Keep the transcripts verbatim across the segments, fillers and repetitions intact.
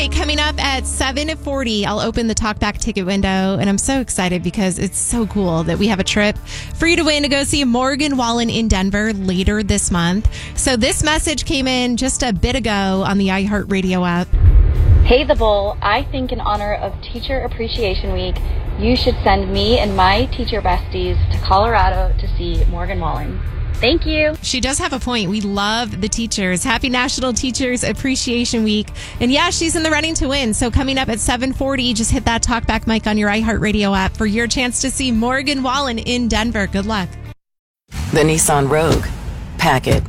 coming up at seven forty, I'll open the Talkback ticket window, and I'm so excited because it's so cool that we have a trip for you to win to go see Morgan Wallen in Denver later this month. So this message came in just a bit ago on the iHeartRadio app. Hey, The Bull, I think in honor of Teacher Appreciation Week, you should send me and my teacher besties to Colorado to see Morgan Wallen. Thank you. She does have a point. We love the teachers. Happy National Teachers Appreciation Week. And yeah, she's in the running to win. So coming up at seven forty, just hit that Talkback mic on your iHeartRadio app for your chance to see Morgan Wallen in Denver. Good luck. The Nissan Rogue. Pack it.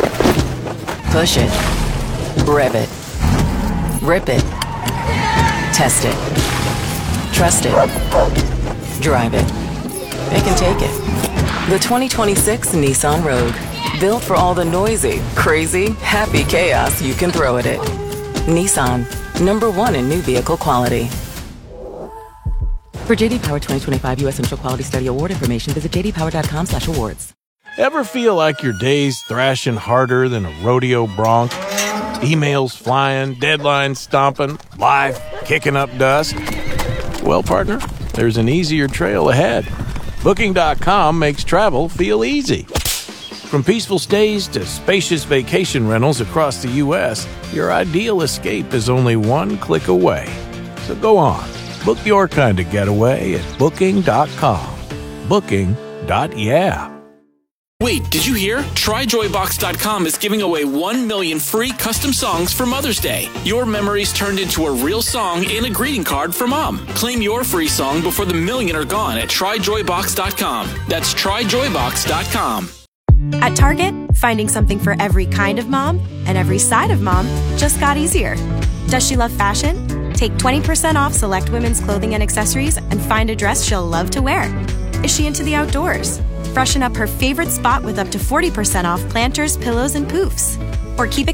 Push it. Rev it. Rip it. Test it. Trust it. Drive it. They can take it. The twenty twenty-six Nissan Rogue. Built for all the noisy, crazy, happy chaos you can throw at it. Nissan. Number one in new vehicle quality. For J D Power twenty twenty-five U S Initial Quality Study Award information, visit j d power dot com slash awards. Ever feel like your day's thrashing harder than a rodeo bronc? Emails flying, deadlines stomping, life kicking up dust? Well, partner, there's an easier trail ahead. Booking dot com makes travel feel easy. From peaceful stays to spacious vacation rentals across the U S, your ideal escape is only one click away. So go on, book your kind of getaway at Booking dot com. Booking. Yeah. Wait, did you hear? Try joy box dot com is giving away one million free custom songs for Mother's Day. Your memories turned into a real song and a greeting card for Mom. Claim your free song before the million are gone at try joy box dot com. That's try joy box dot com. At Target, finding something for every kind of mom and every side of mom just got easier. Does she love fashion? Take twenty percent off select women's clothing and accessories and find a dress she'll love to wear. Is she into the outdoors? Freshen up her favorite spot with up to forty percent off planters, pillows, and poofs. Or keep it